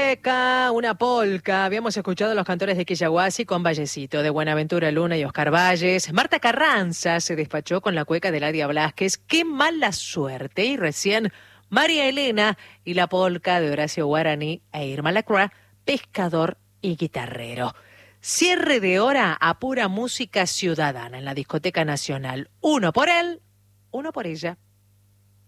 cueca, una polca. Habíamos escuchado los cantores de Quillahuasi con Vallecito, de Buenaventura Luna y Oscar Valles. Marta Carranza se despachó con la cueca de Ladia Blasquez. ¡Qué mala suerte! Y recién María Elena y la polca de Horacio Guaraní e Irma Lacroix, pescador y guitarrero. Cierre de hora a pura música ciudadana en la Discoteca Nacional. Uno por él, uno por ella.